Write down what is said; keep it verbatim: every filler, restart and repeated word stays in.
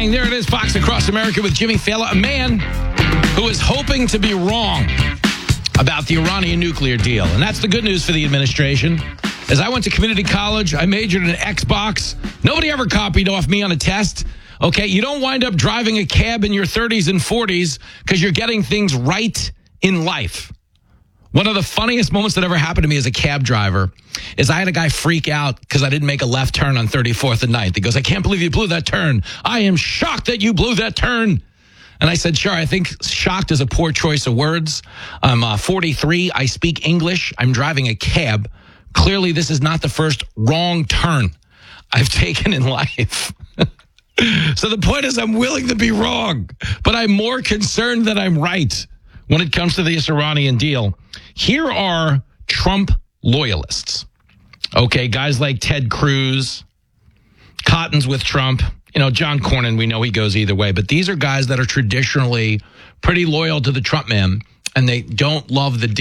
morning. There it is, Fox Across America with Jimmy Fallon, a man who is hoping to be wrong about the Iranian nuclear deal. And that's the good news for the administration. As I went to community college, I majored in Xbox. Nobody ever copied off me on a test. Okay, you don't wind up driving a cab in your thirties and forties because you're getting things right in life. One of the funniest moments that ever happened to me as a cab driver is I had a guy freak out because I didn't make a left turn on thirty-fourth and ninth. He goes, I can't believe you blew that turn. I am shocked that you blew that turn. And I said, sure, I think shocked is a poor choice of words. I'm uh, forty-three. I speak English. I'm driving a cab. Clearly, this is not the first wrong turn I've taken in life. So the point is I'm willing to be wrong, but I'm more concerned that I'm right when it comes to this Iranian deal. Here are Trump loyalists. Okay, guys like Ted Cruz, Cotton's with Trump. You know, John Cornyn, we know he goes either way, but these are guys that are traditionally pretty loyal to the Trump man, and they don't love the